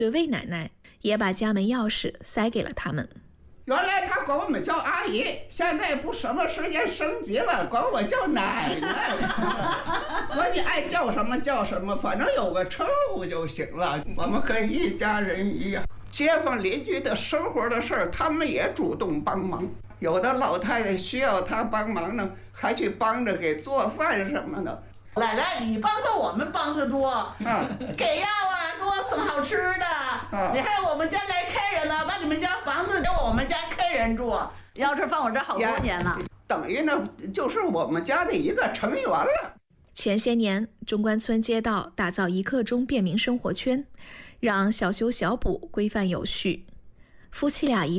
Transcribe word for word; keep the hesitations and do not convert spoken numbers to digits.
对魏奶奶也把家门钥匙塞给了他们。 原来他管我们叫阿姨，现在不什么时间升级了，管我叫奶奶。管你爱叫什么叫什么，反正有个称呼就行了。我们跟一家人一样，街坊邻居的生活的事儿，他们也主动帮忙。有的老太太需要他帮忙呢，还去帮着给做饭什么的。 奶奶，你帮着我们帮着多，啊，给药啊，给我送好吃的。啊，你看我们家来客人了，把你们家房子给我们家客人住，钥匙放我这好多年了， 等于呢就是我们家的一个成员了。 前些年，中关村街道打造一刻钟便民生活圈，让小修小补规范有序。夫妻俩一